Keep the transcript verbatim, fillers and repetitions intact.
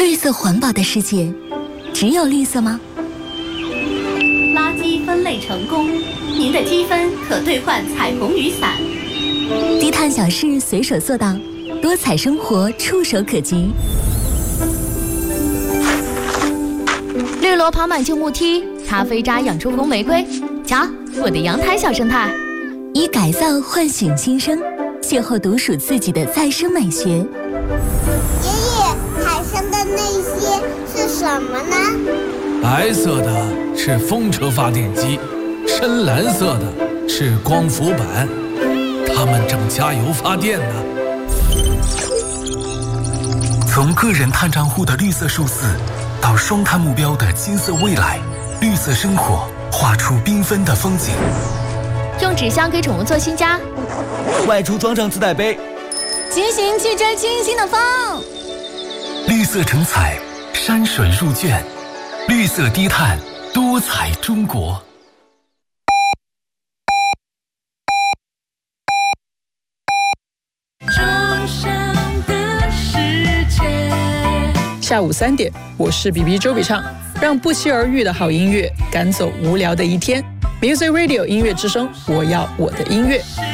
绿色环保的世界，只有绿色吗？ 垃圾分类成功，您的积分可兑换彩虹雨伞。 低碳小事随手做到，多彩生活触手可及。 绿萝跑满旧木梯，咖啡渣养出红玫瑰。瞧，我的阳台小生态。 以改造唤醒新生，邂逅独属自己的再生美学。 爷爷，海上的那些是什么呢？ 白色的是风车发电机，深蓝色的是光伏板，它们正加油发电呢。 从个人碳账户的绿色数字，到双碳目标的金色未来，绿色生活画出缤纷的风景。 用纸箱给宠物做新家， 外出装上自带杯， 骑行去追清新的风。 绿色成彩，山水入卷，绿色低碳，多彩中国。 下午三点，我是 B B 周笔畅，让不期而遇的好音乐赶走无聊的一天。Music Radio 音乐之声，我要我的音乐。